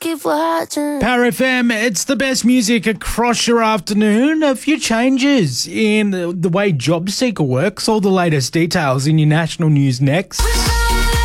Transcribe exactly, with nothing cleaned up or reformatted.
keep watching. Power F M, it's the best music across your afternoon. A few changes in the, the way JobSeeker works. All the latest details in your national news next.